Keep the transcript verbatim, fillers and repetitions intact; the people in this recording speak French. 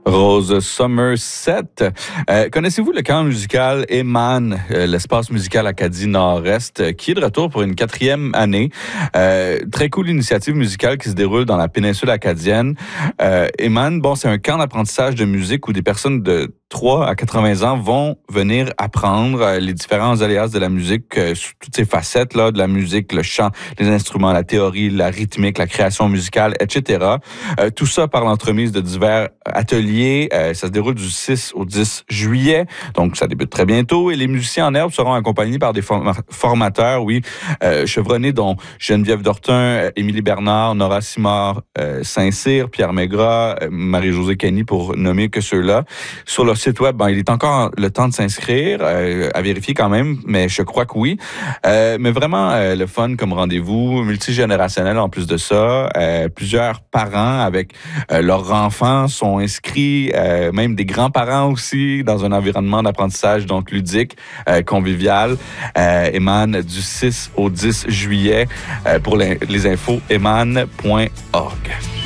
Rose Somerset. Euh, connaissez-vous le camp musical Eman, euh, l'espace musical Acadie Nord-Est, euh, qui est de retour pour une quatrième année? Euh, très cool initiative musicale qui se déroule dans la péninsule acadienne. Euh, Eman, bon, c'est un camp d'apprentissage de musique où des personnes de trois à quatre-vingts ans vont venir apprendre euh, les différents aléas de la musique, euh, sous toutes ces facettes là, de la musique, le chant, les instruments, la théorie, la rythmique, la création musicale, et cetera. Euh, tout ça par l'entremise de divers ateliers. Euh, ça se déroule du six au dix juillet, donc ça débute très bientôt. Et les musiciens en herbe seront accompagnés par des form- formateurs, oui, euh, chevronnés, dont Geneviève Dortin, euh, Émilie Bernard, Nora Simard, euh, Saint-Cyr, Pierre Maigrat, euh, Marie-Josée Kenny, pour nommer que ceux-là. Sur leur site web, ben, il est encore le temps de s'inscrire, euh, à vérifier quand même, mais je crois que oui. Euh, mais vraiment, euh, le fun comme rendez-vous, multigénérationnel en plus de ça. Euh, plusieurs parents avec euh, leurs enfants sont inscrits, euh, même des grands-parents aussi, dans un environnement d'apprentissage donc ludique, euh, convivial. Euh, Eman du six au dix juillet. Euh, pour les, les infos, eman point org.